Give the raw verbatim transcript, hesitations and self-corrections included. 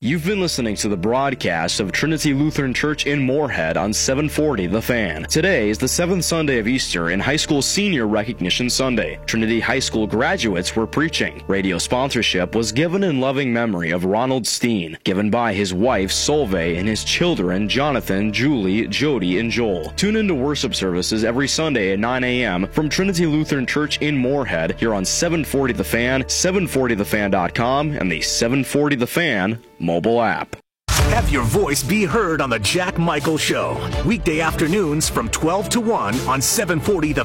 You've been listening to the broadcast of Trinity Lutheran Church in Moorhead on seven forty The Fan. Today is the seventh Sunday of Easter and High School Senior Recognition Sunday. Trinity High School graduates were preaching. Radio sponsorship was given in loving memory of Ronald Steen, given by his wife Solveig and his children Jonathan, Julie, Jody, and Joel. Tune into worship services every Sunday at nine a.m. from Trinity Lutheran Church in Moorhead here on seven forty The Fan, seven forty the fan dot com, and the seven forty The Fan mobile app. Have your voice be heard on the Jack Michael Show. Weekday afternoons from twelve to one on seven forty The